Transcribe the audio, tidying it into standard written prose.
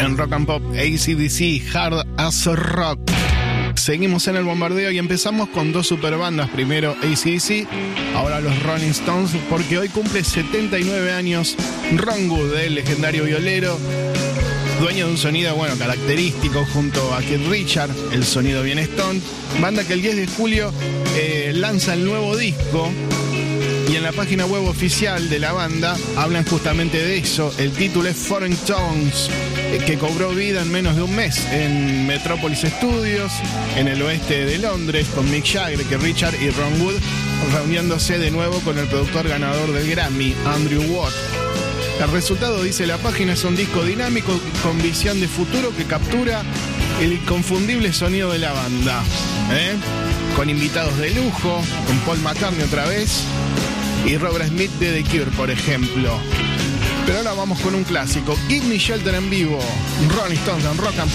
en Rock and Pop, AC/DC, Hard as Rock. Seguimos en el bombardeo y empezamos con dos superbandas. Primero AC/DC, ahora los Rolling Stones, porque hoy cumple 79 años Ron Wood, el legendario violero, dueño de un sonido, característico junto a Keith Richards, el sonido bien Stone. Banda que el 10 de julio lanza el nuevo disco. Y en la página web oficial de la banda hablan justamente de eso. El título es Foreign Tones, que cobró vida en menos de un mes en Metropolis Studios, en el oeste de Londres, con Mick Jagger, Keith Richards y Ron Wood, reuniéndose de nuevo con el productor ganador del Grammy, Andrew Watt. El resultado, dice la página, es un disco dinámico con visión de futuro que captura el inconfundible sonido de la banda, con invitados de lujo, con Paul McCartney otra vez y Robert Smith de The Cure, por ejemplo. Pero ahora vamos con un clásico, Give Me Shelter en vivo, Rolling Stones en Rock and Pop.